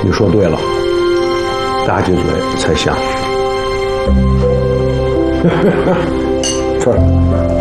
你说对了，大鸡嘴才香。春儿。